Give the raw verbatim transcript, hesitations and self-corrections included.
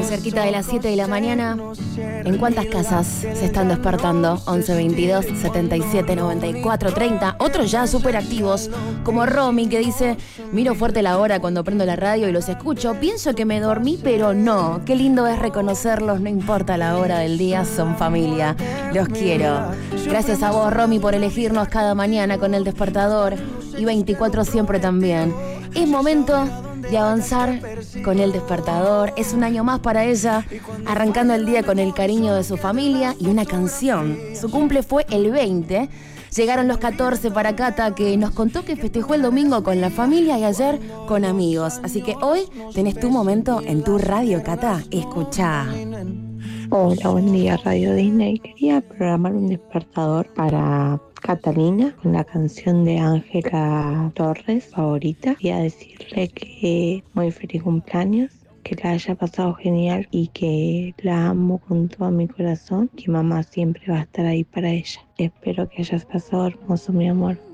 Muy cerquita de las siete de la mañana. ¿En cuántas casas se están despertando? once veintidós setenta y siete noventa y cuatro treinta. Otros ya súper activos, como Romy, que dice: miro fuerte la hora cuando prendo la radio y los escucho. Pienso que me dormí, pero no. Qué lindo es reconocerlos, no importa la hora del día, son familia. Los quiero. Gracias a vos, Romy, por elegirnos cada mañana con el despertador. Y veinticuatro siempre también. Es momento de avanzar con el despertador. Es un año más para ella, arrancando el día con el cariño de su familia y una canción. Su cumple fue el veinte. Llegaron los catorce para Cata, que nos contó que festejó el domingo con la familia y ayer con amigos. Así que hoy tenés tu momento en tu radio, Cata. Escuchá. Hola, buen día, Radio Disney. Quería programar un despertador para Catalina con la canción de Ángela Torres, favorita. Quería decirle que muy feliz cumpleaños, que la haya pasado genial y que la amo con todo mi corazón, que mamá siempre va a estar ahí para ella. Espero que hayas pasado hermoso, mi amor.